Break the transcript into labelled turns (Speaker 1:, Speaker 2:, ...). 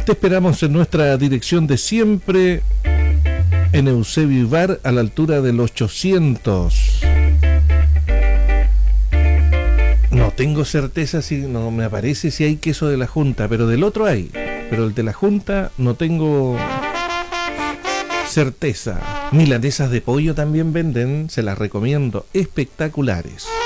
Speaker 1: Te esperamos en nuestra dirección de siempre, en Eusebio Ibar, a la altura del 800. No tengo certeza, si no me aparece si hay queso de la Junta, pero del otro hay. Pero el de la Junta no tengo certeza. Milanesas de pollo también venden, se las recomiendo, espectaculares.